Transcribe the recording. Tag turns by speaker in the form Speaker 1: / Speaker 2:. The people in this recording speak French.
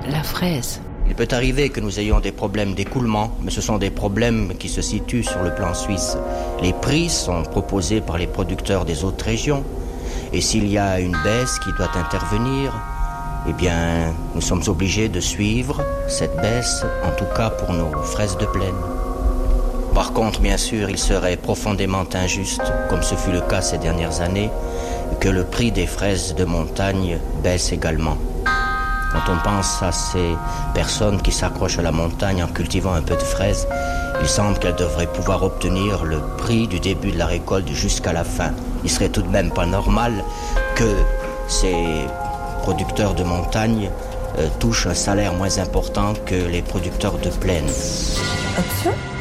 Speaker 1: la fraise.
Speaker 2: Il peut arriver que nous ayons des problèmes d'écoulement, mais ce sont des problèmes qui se situent sur le plan suisse. Les prix sont proposés par les producteurs des autres régions. Et s'il y a une baisse qui doit intervenir, eh bien, nous sommes obligés de suivre cette baisse, en tout cas pour nos fraises de plaine. Par contre, bien sûr, il serait profondément injuste, comme ce fut le cas ces dernières années, que le prix des fraises de montagne baisse également. Quand on pense à ces personnes qui s'accrochent à la montagne en cultivant un peu de fraises, il semble qu'elles devraient pouvoir obtenir le prix du début de la récolte jusqu'à la fin. Il serait tout de même pas normal que ces producteurs de montagne touchent un salaire moins important que les producteurs de plaine.
Speaker 3: Option